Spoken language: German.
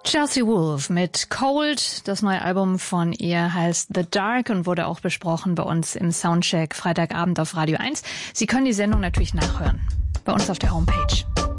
Chelsea Wolfe mit Cold. Das neue Album von ihr heißt The Dark und wurde auch besprochen bei uns im Soundcheck Freitagabend auf Radio 1. Sie können die Sendung natürlich nachhören bei uns auf der Homepage.